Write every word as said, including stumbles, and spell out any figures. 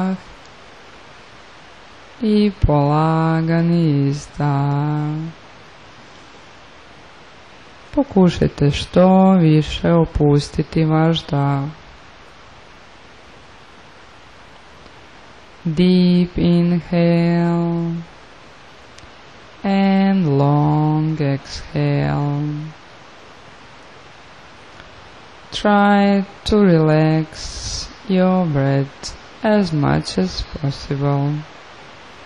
dah i polagani izdah. Pokušajte što više opustiti vaš dah. Deep inhale and long exhale. Try to relax your breath as much as possible.